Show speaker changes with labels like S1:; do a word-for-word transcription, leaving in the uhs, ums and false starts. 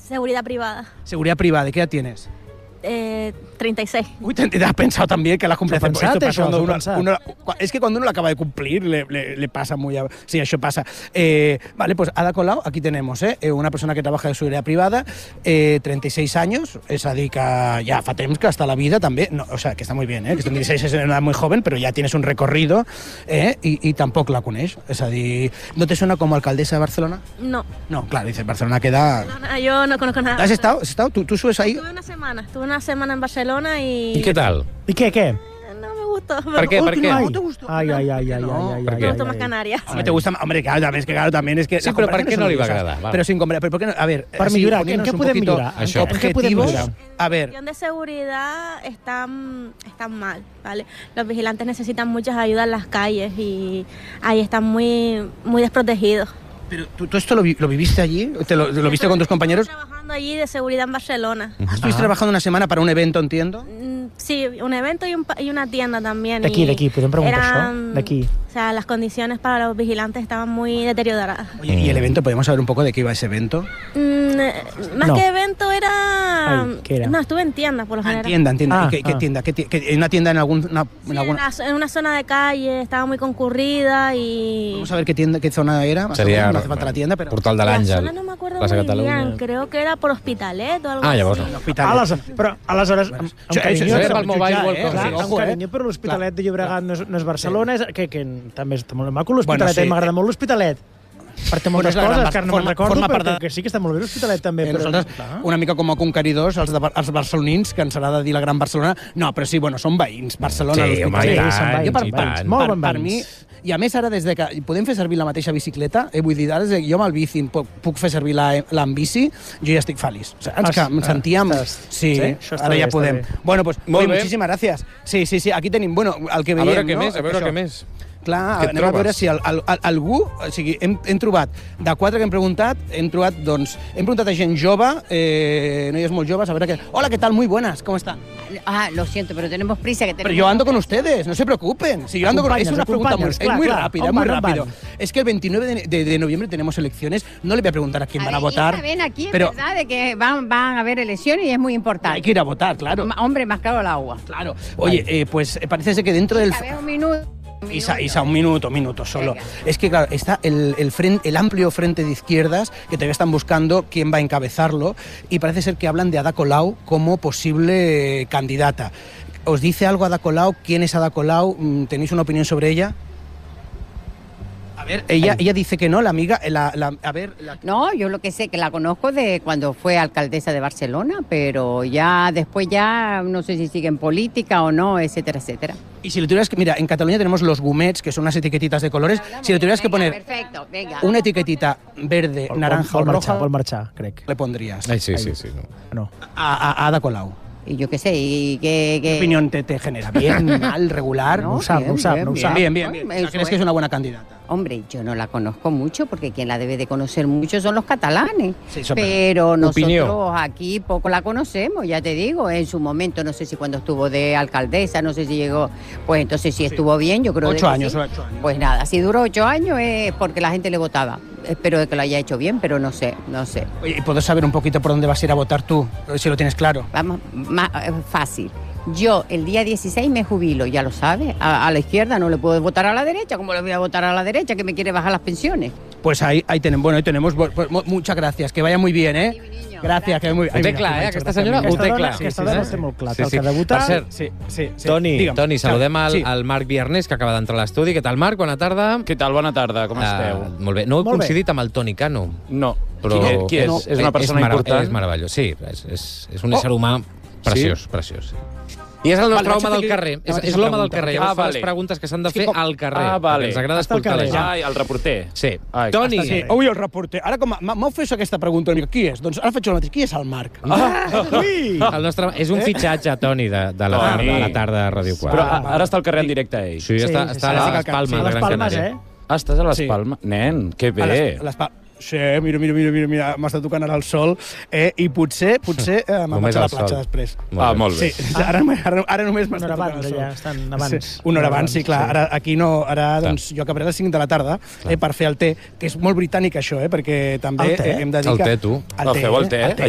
S1: Seguridad privada.
S2: Seguridad privada, ¿de qué edad tienes?
S1: Eh, treinta y seis.
S2: Uy, te, te has pensado también que la cumple hace
S3: pensat,
S2: esto
S3: això,
S2: cuando
S3: s'ho
S2: uno,
S3: pensat.
S2: uno, es que cuando uno lo acaba de cumplir le, le, le pasa muy a, sí, eso pasa. Eh, vale, pues Ada Colau, aquí tenemos eh, una persona que trabaja de seguridad privada, eh, treinta y seis años, és a dir que ja fa temps que hasta la vida també, no, o sea, que está muy bien, eh, que treinta y seis es una edad muy joven, pero ya tienes un recorrido eh, y, y tampoc la coneix, és a dir, ¿no te suena como alcaldesa de Barcelona?
S1: No.
S2: No, claro, dices, Barcelona queda...
S1: No, no, yo no conozco nada.
S2: ¿Has estado? ¿Has estado? ¿Tú, tú subes ahí?
S1: Estuve una semana. Estuve una semana en Barcelona y...
S4: I què tal?
S3: I què, què?
S1: No me gustó.
S4: Per què, per què?
S2: ¿No te gustó?
S3: Ai, ai, ai, ai,
S2: No,
S3: ai,
S4: ¿por
S3: ai,
S4: qué?
S1: Me
S3: ai,
S1: gustó
S3: ai,
S1: más
S3: ai.
S1: Canarias.
S2: Hombre, te gusta, hombre, claro, también es que claro, también es que
S4: Sí,
S2: las
S4: però per
S2: comparaciones
S4: què no
S2: son
S4: li va
S2: odiosas.
S4: agradar? Va.
S2: Pero sin comparar, pero ¿por qué no? A ver,
S3: Per
S2: así,
S3: millorar, què, en
S2: poniéndonos
S3: què
S2: un
S3: podem
S2: poquito
S3: millorar?
S4: Això.
S3: En què podem
S2: objetivos.
S3: millorar?
S2: A
S1: La
S2: ver,
S1: cuestión de seguridad están, están mal, ¿vale? Los vigilantes necesitan muchas ayudas en las calles y ahí están muy, muy desprotegidos.
S2: pero tú, tú esto lo, vi- lo viviste allí, te lo, lo viste con tus compañeros.
S1: Estoy trabajando allí de seguridad en Barcelona.
S2: Estuviste trabajando una semana para un evento, entiendo.
S1: Mm, Sí, un evento y, un pa- y una tienda también.
S3: D'aquí,
S1: y
S3: d'aquí, podem preguntar
S1: eran-
S3: això? D'aquí.
S1: O sea, las condiciones para los vigilantes estaban muy deterioradas.
S2: Oye, ¿y el evento? ¿Podemos saber un poco de qué iba ese evento?
S1: Mm, eh, más
S3: No.
S1: que evento era...
S3: Ay, ¿qué era?
S1: No, estuve en tiendas por lo
S2: Ah,
S1: general.
S2: tienda, entienda.
S3: Ah,
S2: ¿Y qué, qué
S3: ah.
S2: tienda? ¿Qué ti- qué- ¿En una tienda en, algún, una,
S1: Sí,
S2: en
S1: en,
S2: alguna...?
S1: la- en una zona de calle, estaba muy concurrida y...
S2: Vamos a ver qué tienda, qué zona era. Más o
S4: Seria
S2: menos, no hace falta la tienda, pero...
S4: Portal de
S1: La
S4: l'Àngel.
S1: zona no me acuerdo
S4: Plaça
S1: muy
S4: Catalunya.
S1: bien, creo que era por Hospitalet o algo
S4: Ah, llavors
S1: así.
S4: no.
S2: Hospitalet.
S3: Aleshores, però, aleshores, amb, amb
S2: Això-
S3: carinyo,
S2: això és
S3: però-
S2: pel Mobile World
S3: clar,
S2: Congress.
S3: amb
S2: Ojo, eh?
S3: carinyo, però l'Hospitalet de Llobregat no és, no és Barcelona, és, que, que també està molt maco l'Hospitalet,
S2: Bueno, sí.
S3: eh? M'agrada molt l'Hospitalet. Per té moltes
S2: Bueno, és la gran
S3: coses,
S2: Bar-
S3: que ara no
S2: forma-
S3: me'n recordo,
S2: forma part
S3: però
S2: de-
S3: que sí que està molt bé l'Hospitalet també.
S2: Eh,
S3: però,
S2: nosaltres,
S3: clar.
S2: una mica com a conqueridors, els, de, Bar- els barcelonins, que ens agrada de dir la gran Barcelona. No, però sí, bueno, són veïns. Barcelona,
S4: Sí, home,
S2: l'Hospitalet.
S4: i tant,
S3: són veïns,
S2: Jo per,
S4: i
S2: per,
S4: tant.
S3: Molt
S2: per,
S3: ben
S2: per
S3: veïns.
S2: mi... I a més, ara, des de que podem fer servir la mateixa bicicleta, eh, vull dir, ara des de que jo amb el bici puc, puc fer servir la, la amb bici, jo ja estic feliç. O sigui, ens, que
S3: Ah,
S2: em sentíem...
S3: estàs-
S2: Sí,
S3: sí, això està
S2: ara
S3: bé,
S2: ja
S3: està
S2: podem.
S3: bé.
S2: Bueno, pues,
S4: Molt
S2: oye,
S4: bé.
S2: muchísimas gracias. Sí, sí, sí, aquí tenim, bueno, el que
S4: A
S2: veiem,
S4: veure què
S2: no?
S4: més, a veure
S2: Això.
S4: què més.
S2: Clar,
S4: Què et
S2: anem a veure
S4: trobes?
S2: si el, el, el, algú... O sigui, hem, hem trobat, de quatre que hem preguntat, hem trobat, doncs, hem preguntat a gent jove, eh, noies molt joves, a veure què... Hola, ¿qué tal? Muy buenas, ¿cómo están?
S5: Ah, lo siento, pero tenemos prisa. Que
S2: Pero
S5: tenemos
S2: yo ando con ustedes, no se preocupen. Si yo ando con... Es
S3: Acompanyes,
S2: una pregunta muy,
S3: acompanyes,
S2: es
S3: clar,
S2: muy
S3: clar.
S2: rápida,
S3: On
S2: es muy
S3: van, on
S2: rápido.
S3: van?
S2: Es que el veintinueve de, de- de noviembre tenemos elecciones. No le voy a preguntar a quién van a
S5: ver,
S2: votar.
S5: hija, ven aquí, es
S2: pero
S5: verdad de que van, van a haber elecciones y es muy importante.
S2: hay que ir a votar, claro.
S5: Ma- Hombre, más caro el agua.
S2: Claro. Oye, eh, pues eh, parece ser que dentro del...
S5: A ver, un minuto. un
S2: Isa,
S5: minuto.
S2: Isa, un minuto, un minuto solo.
S5: Venga.
S2: Es que, claro, está el, el, fren- el amplio frente de izquierdas que todavía están buscando quién va a encabezarlo y parece ser que hablan de Ada Colau como posible eh, candidata. ¿Os dice algo Ada Colau? ¿Quién es Ada Colau? Mm, ¿Tenéis una opinión sobre ella? A ver, ella, ella dice que no, la amiga... La, la- a ver... la-
S5: No, yo lo que sé que la conozco de cuando fue alcaldesa de Barcelona, pero ya después ya no sé si sigue en política o no, etcétera, etcétera.
S2: Y si le tuvieras que... Mira, en Cataluña tenemos los gumets, que son unas etiquetitas de colores. Si le tuvieras que
S5: Venga,
S2: poner
S5: Perfecto, venga.
S2: una etiquetita verde,
S3: Vol-
S2: naranja
S3: vol
S2: o
S3: marxar,
S2: roja,
S3: vol marxar, crec.
S2: le pondrías
S4: Ai, sí, sí, sí. No.
S3: No.
S2: a, a- a Ada Colau.
S5: Y yo qué sé, y que...
S2: ¿Qué
S5: que...
S2: opinión te, te genera? ¿Bien, mal, regular?
S3: No ho sap, no ho sap, no ho sap.
S2: Bien, bien, bien.
S5: Bueno,
S2: O sea,
S5: eso
S2: ¿crees que es una buena candidata?
S5: Hombre, yo no la conozco mucho porque quien la debe de conocer mucho son los catalanes.
S2: Sí, eso es
S5: Pero nosotros
S4: Opinión.
S5: aquí poco la conocemos, ya te digo. En su momento, no sé si cuando estuvo de alcaldesa, no sé si llegó. Pues entonces si estuvo bien, yo creo
S2: Ocho
S5: que
S2: años,
S5: sí.
S2: ocho años.
S5: Pues nada, si duró ocho años es porque la gente le votaba. Espero que lo haya hecho bien, pero no sé, no sé.
S2: Oye, ¿y puedes saber un poquito por dónde vas a ir a votar tú? Si lo tienes claro.
S5: Vamos, más eh, fácil. Yo el día dieciséis me jubilo, ya lo sabes. A, a la izquierda no le puedo votar a la derecha. ¿Cómo le voy a votar a la derecha que me quiere bajar las pensiones?
S2: Pues ahí, ahí tenemos, bueno, ahí tenemos, pues, mu- muchas gracias, que vaya muy bien, ¿eh?
S5: Sí, mi niño,
S2: Gracias, que vaya muy bien.
S4: Ho té clar, eh? Aquesta senyora ho té clar.
S3: Aquesta
S4: Sí,
S3: dona
S4: sí,
S3: ho té
S4: sí.
S3: molt clar.
S4: Sí,
S3: El
S4: sí.
S3: que ha de votar...
S4: Per cert,
S2: Sí, sí, sí.
S4: Toni,
S2: Digue'm.
S4: Toni, saludem al,
S2: Sí.
S4: al Marc Viernes, que acaba d'entrar a l'estudi. Què tal, Marc? Bona tarda.
S6: Què tal? Bona tarda, com esteu?
S4: Ah, molt bé. No he
S3: Molt bé.
S4: coincidit amb el Toni Cano,
S6: No.
S4: però...
S6: Qui, qui és?
S2: no.
S6: És una persona
S4: mara-
S6: important?
S4: És meravellós, sí. És, és, és un
S6: Oh.
S4: ésser humà preciós, preciós. I és el nostre
S2: Vale,
S4: home
S2: vaig a
S4: del
S2: fer
S4: carrer.
S2: la
S4: És,
S2: mateixa
S4: és l'home del
S2: pregunta.
S4: carrer.
S6: Ah,
S4: Llavors fa les
S6: vale.
S4: preguntes que s'han de
S2: És que
S4: fer
S2: com-
S4: al carrer.
S6: Ah, vale.
S4: perquè Ens agrada
S3: Està al
S4: escoltar la
S3: carrer.
S4: gent.
S6: Ai, el reporter.
S4: Sí.
S6: Ai,
S4: Toni,
S2: Està, sí. Ui, el reporter. Ara, com m'ha m'ha fet aquesta pregunta una mica, qui és? Doncs ara faig el mateix. Qui és el Marc?
S6: Ah,
S3: Ui!
S4: el nostre, és un fitxatge, Toni, de, de, la,
S6: Toni.
S4: tarda, de la tarda de Ràdio
S6: Però
S4: quatre.
S6: a- ara està al carrer en directe ell.
S4: Sí, està,
S3: Sí,
S4: està
S3: sí,
S4: a
S3: sí,
S4: les
S2: sí,
S4: Palmes,
S2: sí,
S4: de
S3: A les
S4: Gran
S3: Palmes,
S4: Canària.
S3: eh?
S6: Ah, estàs a les
S2: Sí.
S6: Palmes? Nen, que
S2: A
S6: bé.
S2: les, les pa... Sí, mira, mira, mira, mira, mira m'està tocant ara el sol eh, i potser, potser eh, me'n
S4: Només
S2: vaig a la
S4: el
S2: platja
S4: sol.
S2: després.
S6: Ah, molt bé.
S2: Sí, ara, ara, ara només
S3: Una
S2: m'està
S3: hora
S2: tocant
S3: abans,
S2: el sol.
S3: ja estan abans.
S2: Sí, una hora abans, sí, clar. Ara, aquí no, ara doncs, jo acabaré a les cinc de la tarda eh, per fer el té, que és molt britànic això, eh, perquè també
S3: El té?
S2: eh, hem de dir
S4: El
S2: que...
S4: té, tu.
S6: No, feu el té,
S2: el té.